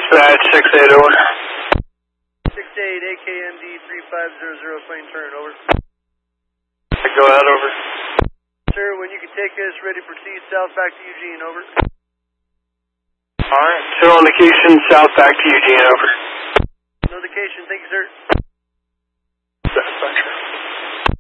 Dispatch 68 over. 68 AKMD 3500, plane turn, over. Go ahead, over. Sir, when you can take us, ready to proceed south back to Eugene, over. Alright, still on location, south back to Eugene, over. No indication, thank you, sir. Dispatcher.